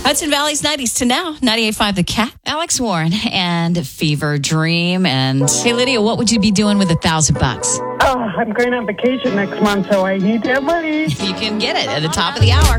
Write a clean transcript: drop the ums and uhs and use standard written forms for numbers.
Hudson Valley's 90s to now. 98.5 The Cat. Alex Warren and Fever Dream. And hey, Lydia, what would you be doing with $1,000? Oh, I'm going on vacation next month, so I need that money. You can get it at the top of the hour.